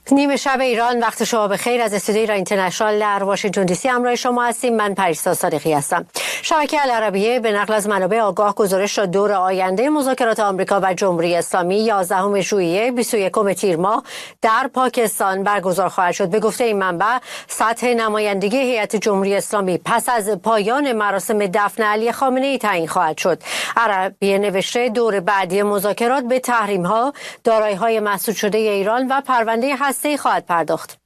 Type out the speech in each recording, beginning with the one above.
نیمه شب ایران، وقت شما بخیر. از استودیوی ایران اینترنشنال در واشنگتن دی سی همراه شما هستیم. من پریسا صادقی هستم. شبکه العربیه به نقل از منابع آگاه گزارش داد دور آینده مذاکرات آمریکا و جمهوری اسلامی 11 ژوئیه 21 تیر ماه در پاکستان برگزار خواهد شد. به گفته این منبع، سطح نمایندگی هیئت جمهوری اسلامی پس از پایان مراسم دفن علی خامنه‌ای تعیین خواهد شد. العربیه نوشته دور بعدی مذاکرات به تحریم‌ها، دارایی‌های مسدود شده ایران و پرونده هسته‌ای خواهد پرداخت.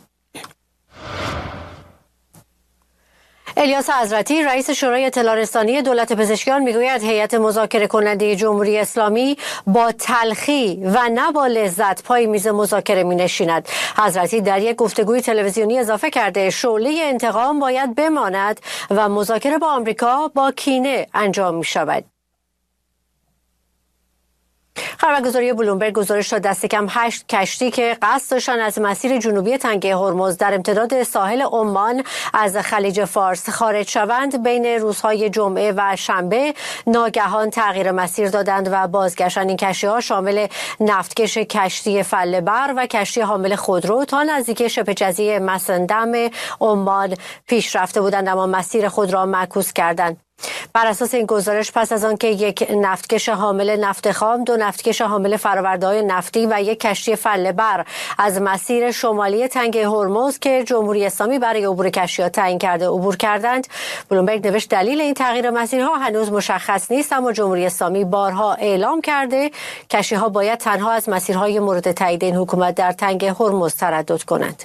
الیاس حضرتی، رئیس شورای اطلاع رسانی دولت پزشکیان، میگوید هیئت مذاکره کننده جمهوری اسلامی با تلخی و نه با لذت پای میز مذاکره مینشیند. حضرتی در یک گفتگوی تلویزیونی اضافه کرده شعله انتقام باید بماند و مذاکره با آمریکا با کینه انجام می شود. خبرگزاری بلومبرگ گزارش داد دست کم 8 کشتی که قصد داشتن از مسیر جنوبی تنگه هرمز در امتداد ساحل عمان از خلیج فارس خارج شوند بین روزهای جمعه و شنبه ناگهان تغییر مسیر دادند و بازگشتن. این کشتی‌ها شامل نفتکش کشتی فله‌بر و کشتی حامل خودرو تا نزدیکی شبه جزیره مسندم عمان پیش رفته بودند، اما مسیر خود را معکوس کردند. بر اساس این گزارش، پس از آنکه یک نفتکش حامل نفت خام، 2 نفتکش حامل فرآورده‌های نفتی و یک کشتی فله‌بر از مسیر شمالی تنگه هرمز که جمهوری اسلامی برای عبور کشتی‌ها تعیین کرده عبور کردند. بلومبرگ نوشت دلیل این تغییر مسیرها هنوز مشخص نیست، اما جمهوری اسلامی بارها اعلام کرده کشتی‌ها باید تنها از مسیرهای مورد تایید این حکومت در تنگه هرمز تردد کنند.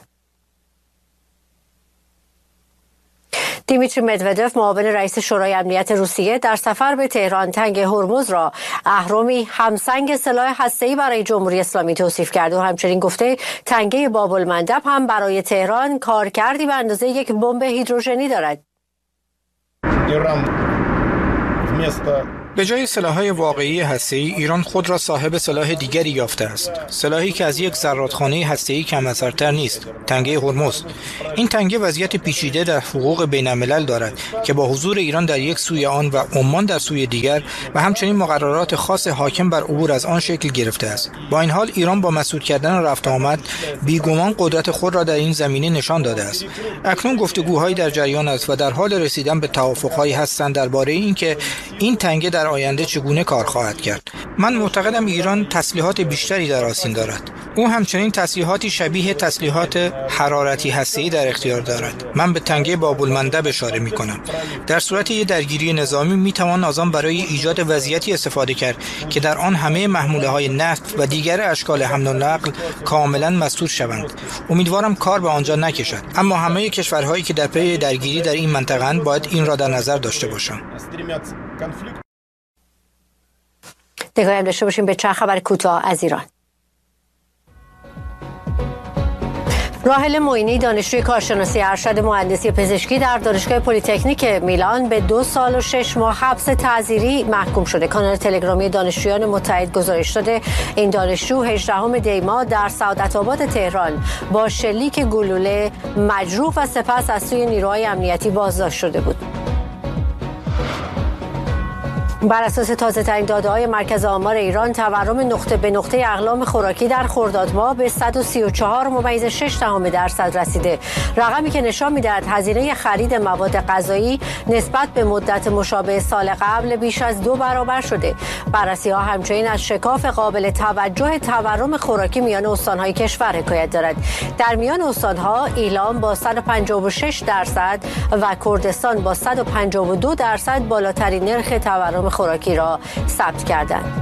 دیمیتری مدودف، معاون رئیس شورای امنیت روسیه، در سفر به تهران تنگه هرمز را اهرمی همسنگ سلاح هسته‌ای برای جمهوری اسلامی توصیف کرده و همچنین گفته تنگه باب‌المندب هم برای تهران کارکردی به اندازه یک بمب هیدروژنی دارد. به جای سلاح‌های واقعی هسته‌ای، ایران خود را صاحب سلاح دیگری یافته است. سلاحی که از یک زرادخانه هسته‌ای کم اثرتر نیست، تنگه هرمز. این تنگه وضعیت پیچیده در حقوق بین‌الملل دارد که با حضور ایران در یک سوی آن و عمان در سوی دیگر و همچنین مقررات خاص حاکم بر عبور از آن شکل گرفته است. با این حال ایران با مسدود کردن رفت آمد بیگمان قدرت خود را در این زمینه نشان داده است. اکنون گفتگوهایی در جریان است و در حال رسیدن به توافق‌هایی هستند درباره اینکه این تنگه در آینده چگونه کار خواهد کرد. من معتقدم ایران تسلیحات بیشتری در آستین دارد. او همچنین تسلیحاتی شبیه تسلیحات حرارتی هسته‌ای در اختیار دارد. من به تنگه باب‌المندب اشاره می‌کنم. در صورت یک درگیری نظامی می‌توان از آن برای ایجاد وضعیتی استفاده کرد که در آن همه محموله‌های نفت و دیگر اشکال حمل و نقل کاملاً مسدود شوند. امیدوارم کار به آنجا نکشد، اما همه کشورهایی که در پی درگیری در این منطقه‌اند باید این را در نظر داشته باشند. نگاهی هم داشته باشیم به چند خبر کوتاه از ایران. راحل معینی، دانشجوی کارشناسی ارشد مهندسی پزشکی در دانشگاه پلی‌تکنیک میلان، به 2 سال و 6 ماه حبس تعزیری محکوم شده. کانال تلگرامی دانشجویان متحد گزارش داده این دانشجو 18 دی ماه در سعادت‌آباد تهران با شلیک گلوله مجروح و سپس از سوی نیروهای امنیتی بازداشت شده بود. بر اساس تازه‌ترین داده‌های مرکز آمار ایران، تورم نقطه به نقطه اقلام خوراکی در خرداد ماه به 134.6% رسیده. رقمی که نشان می‌دهد هزینه خرید مواد غذایی نسبت به مدت مشابه سال قبل بیش از 2 برابر شده. بررسی‌ها همچنین از شکاف قابل توجه تورم خوراکی میان استان‌های کشور حکایت دارد. در میان استان‌ها ایلام با 156% و کردستان با 152% بالاترین نرخ تورم خوراکی را ثبت کردند.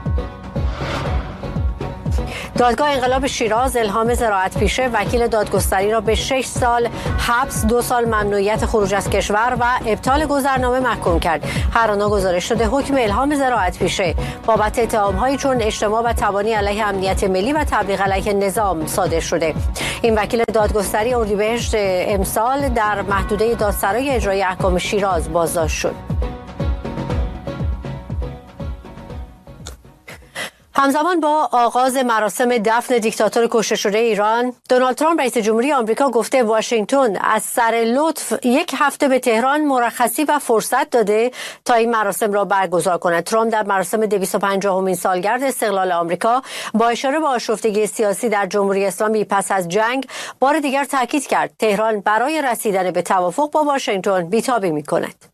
دادگاه انقلاب شیراز الهام زراعت‌پیشه وکیل دادگستری را به 6 سال حبس، 2 سال ممنوعیت خروج از کشور و ابطال گذرنامه محکوم کرد. هر آن گزارش شده حکم الهام زراعت‌پیشه بابت اتهام‌هایی چون اجتماع و تبانی علیه امنیت ملی و تبلیغ علیه نظام صادر شده. این وکیل دادگستری اردیبهشت امسال در محدوده دادسرای اجرای احکام شیراز بازداشت شد. همزمان با آغاز مراسم دفن دیکتاتور کشته شده ایران، دونالد ترامپ رئیس جمهوری آمریکا گفته واشنگتن از سر لطف 1 هفته به تهران مرخصی و فرصت داده تا این مراسم را برگزار کند. ترامپ در مراسم 250مین سالگرد استقلال آمریکا با اشاره به آشفتگی سیاسی در جمهوری اسلامی پس از جنگ بار دیگر تاکید کرد تهران برای رسیدن به توافق با واشنگتن بی‌تابی می‌کند.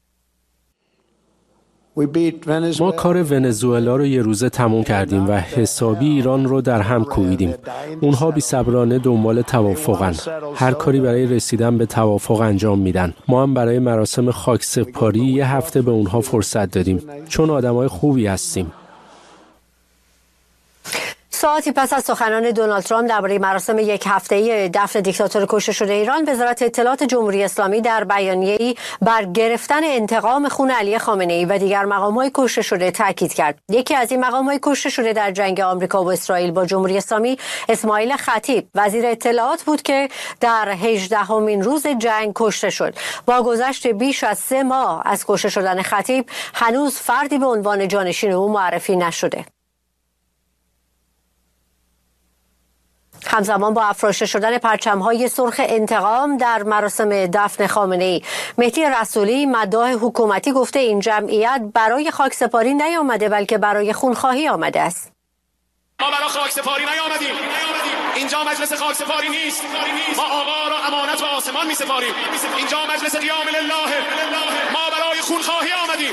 ما کار ونزوئلا رو یه روزه تموم کردیم و حسابی ایران رو در هم کوبیدیم. اونها بی‌صبرانه دنبال توافقن. هر کاری برای رسیدن به توافق انجام میدن. ما هم برای مراسم خاکسپاری 1 هفته به اونها فرصت دادیم چون آدمای خوبی هستیم. ساعتی پس از سخنان دونالد ترامپ درباره مراسم 1 هفته‌ای دفن دیکتاتور کشته شده ایران، وزارت اطلاعات جمهوری اسلامی در بیانیه‌ای بر گرفتن انتقام خون علی خامنه‌ای و دیگر مقام‌های کشته شده تاکید کرد. یکی از این مقام‌های کشته شده در جنگ آمریکا و اسرائیل با جمهوری اسلامی اسماعیل خطیب وزیر اطلاعات بود که در 18مین روز جنگ کشته شد. با گذشت بیش از 3 ماه از کشته شدن خطیب هنوز فردی به عنوان جانشین او معرفی نشده. همزمان با افراشته شدن پرچم‌های سرخ انتقام در مراسم دفن خامنه‌ای، مهدی رسولی مداح حکومتی گفته این جمعیت برای خاکسپاری نیامده بلکه برای خونخواهی آمده است. ما برای خاکسپاری نیامدیم. اینجا مجلس خاکسپاری نیست. ما آقا را امانت و آسمان می‌سپاریم. اینجا مجلس قیام لله. ما برای خونخواهی آمدیم.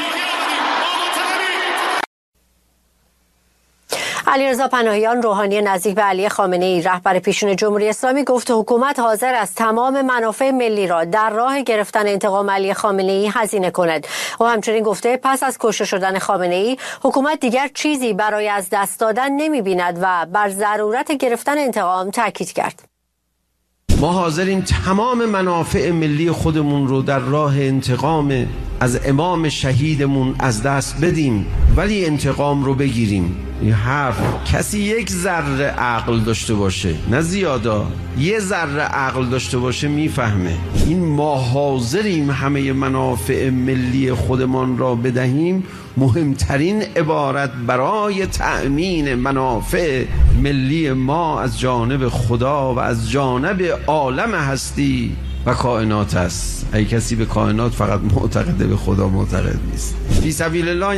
علیرضا پناهیان، روحانی نزدیک به علی خامنه‌ای رهبر پیشین جمهوری اسلامی، گفت حکومت حاضر است تمام منافع ملی را در راه گرفتن انتقام علی خامنه‌ای هزینه کند. او همچنین گفته پس از کشته شدن خامنه‌ای حکومت دیگر چیزی برای از دست دادن نمی‌بیند و بر ضرورت گرفتن انتقام تاکید کرد. ما حاضریم تمام منافع ملی خودمون رو در راه انتقام از امام شهیدمون از دست بدیم ولی انتقام رو بگیریم. این حرف کسی 1 ذره عقل داشته باشه، نه زیادا، 1 ذره عقل داشته باشه میفهمه. این ما حاضریم همه منافع ملی خودمان را بدهیم مهمترین عبارت برای تأمین منافع ملی ما از جانب خدا و از جانب عالم هستی و کائنات است. ای کسی به کائنات فقط معتقده به خدا معتقد نیست. فی سبیل الله